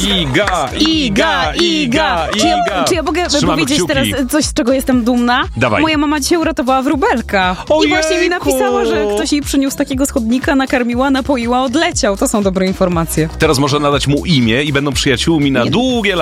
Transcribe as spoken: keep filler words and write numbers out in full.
Iga, Iga, Iga. Czy ja, Iga. czy ja mogę Trzymamy powiedzieć kciuki. teraz coś, z czego jestem dumna? Dawaj. Moja mama dzisiaj uratowała wróbelka. Ojejku. I właśnie mi napisała, że ktoś jej przyniósł takiego schodnika, nakarmiła, napoiła, odleciał. To są dobre informacje. Teraz można nadać mu imię i będą przyjaciółmi na długie lata.